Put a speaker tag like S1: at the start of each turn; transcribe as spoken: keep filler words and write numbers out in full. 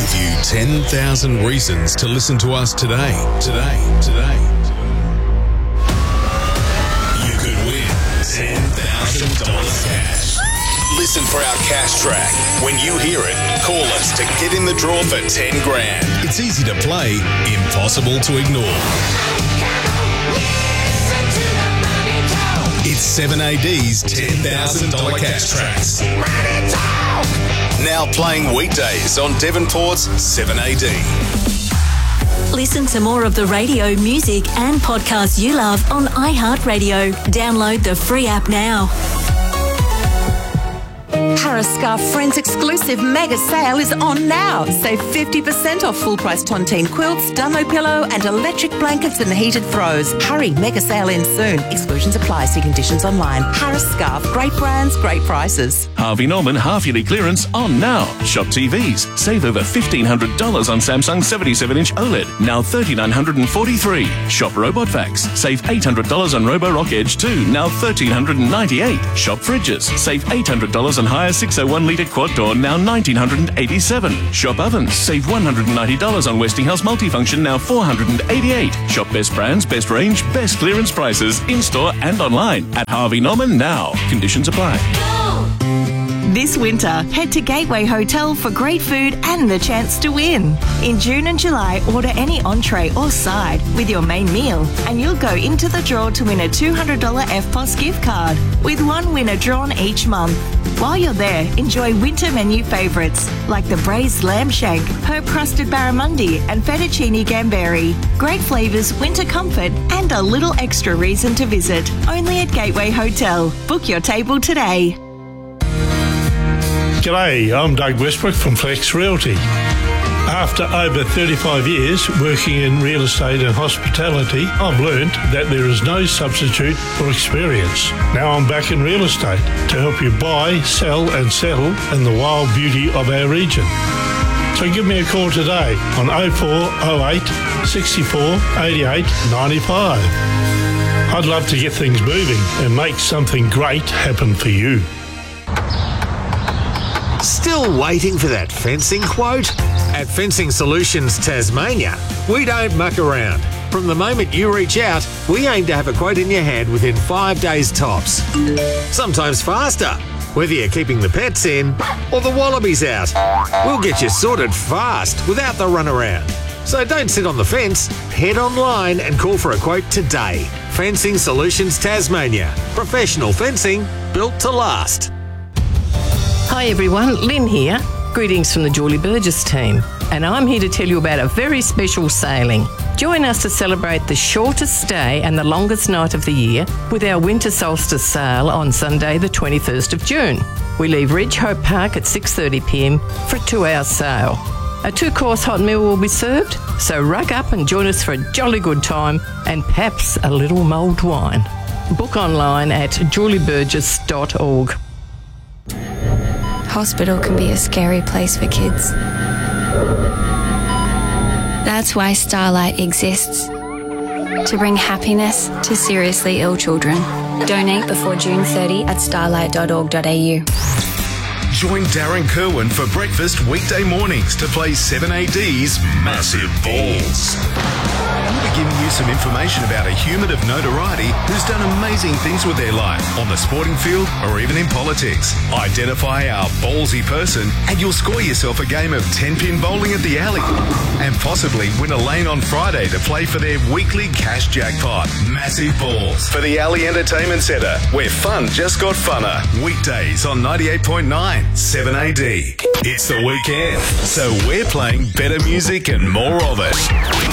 S1: give you ten thousand reasons to listen to us today. Today, today. You could win ten thousand dollars cash. Listen for our cash track. When you hear it, call us to get in the draw for ten grand. It's easy to play, impossible to ignore. It's seven A D's ten thousand dollars cash tracks. Now playing weekdays on Devonport's seven A D.
S2: Listen to more of the radio, music and podcasts you love on iHeartRadio. Download the free app now.
S3: Harris Scarf Friends exclusive mega sale is on now. Save fifty percent off full price tontine quilts, Dumbo pillow and electric blankets and heated throws. Hurry, mega sale ends soon. Exclusions apply. See conditions online. Harris Scarf, great brands, great prices.
S4: Harvey Norman half-yearly clearance on now. Shop T Vs. Save over fifteen hundred dollars on Samsung seventy-seven inch OLED. Now three thousand nine hundred forty-three dollars. Shop Robot Vacs. Save eight hundred dollars on Roborock Edge two. Now one thousand three hundred ninety-eight dollars. Shop Fridges. Save eight hundred dollars on higher six oh one litre quad door. Now one thousand nine hundred eighty-seven dollars. Shop Ovens. Save one hundred ninety dollars on Westinghouse Multifunction. Now four hundred eighty-eight dollars. Shop best brands, best range, best clearance prices in-store and online at Harvey Norman now. Conditions apply.
S3: This winter, head to Gateway Hotel for great food and the chance to win. In June and July, order any entree or side with your main meal and you'll go into the draw to win a two hundred dollars F P O S gift card, with one winner drawn each month. While you're there, enjoy winter menu favourites like the braised lamb shank, herb-crusted barramundi and fettuccine gamberi. Great flavours, winter comfort and a little extra reason to visit. Only at Gateway Hotel. Book your table today.
S5: G'day, I'm Doug Westbrook from Flex Realty. After over thirty-five years working in real estate and hospitality, I've learned that there is no substitute for experience. Now I'm back in real estate to help you buy, sell and settle in the wild beauty of our region. So give me a call today on oh four oh eight, sixty-four, eighty-eight, ninety-five. I'd love to get things moving and make something great happen for you.
S6: Still waiting for that fencing quote? At Fencing Solutions Tasmania, we don't muck around. From the moment you reach out, we aim to have a quote in your hand within five days tops. Sometimes faster, whether you're keeping the pets in or the wallabies out. We'll get you sorted fast without the runaround. So don't sit on the fence, head online and call for a quote today. Fencing Solutions Tasmania. Professional fencing built to last.
S7: Hi everyone, Lynn here. Greetings from the Julie Burgess team. And I'm here to tell you about a very special sailing. Join us to celebrate the shortest day and the longest night of the year with our winter solstice sail on Sunday the twenty-first of June. We leave Ridge Hope Park at six thirty p m for a two-hour sail. A two-course hot meal will be served, so rug up and join us for a jolly good time and perhaps a little mulled wine. Book online at julie burgess dot org.
S8: Hospital can be a scary place for kids. That's why Starlight exists. To bring happiness to seriously ill children. Donate before June thirtieth at starlight dot org dot a u.
S1: Join Darren Kerwin for breakfast weekday mornings to play seven A D's Massive Balls. We'll be giving you some information about a human of notoriety who's done amazing things with their life on the sporting field or even in politics. Identify our ballsy person and you'll score yourself a game of ten-pin bowling at the Alley and possibly win a lane on Friday to play for their weekly cash jackpot. Massive Balls for the Alley Entertainment Centre, where fun just got funner. Weekdays on ninety-eight point nine seven A D. It's the weekend, so we're playing better music and more of it.